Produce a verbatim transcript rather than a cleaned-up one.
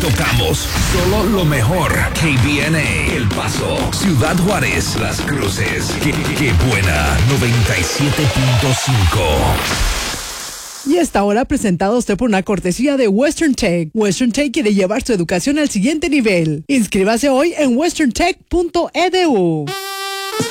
tocamos solo lo mejor. K B N A, El Paso, Ciudad Juárez, Las Cruces. Qué, qué buena, noventa y siete punto cinco. Y esta hora presentado a usted por una cortesía de Western Tech. Western Tech quiere llevar su educación al siguiente nivel. Inscríbase hoy en western tech punto e d u.